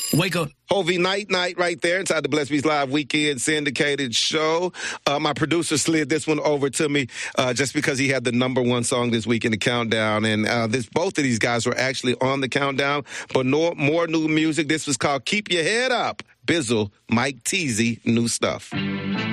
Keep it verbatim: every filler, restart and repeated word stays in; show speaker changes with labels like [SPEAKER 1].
[SPEAKER 1] Wake up.
[SPEAKER 2] Hovey Night Night right there inside the Blessed Beats Live Weekend syndicated show. Uh, my producer slid this one over to me uh, just because he had the number one song this week in the countdown. And uh, this both of these guys were actually on the countdown. But no, more new music. This was called Keep Your Head Up. Bizzle, Mike Teasy, new stuff.